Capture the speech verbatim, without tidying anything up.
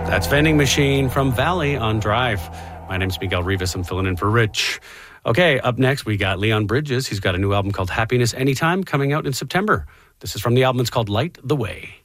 That's Vending Machine from Valley on Drive. My name's Miguel Rivas. I'm filling in for Rich. Okay, up next, we got Leon Bridges. He's got a new album called Happiness Anytime coming out in September. This is from the album. It's called Light the Way.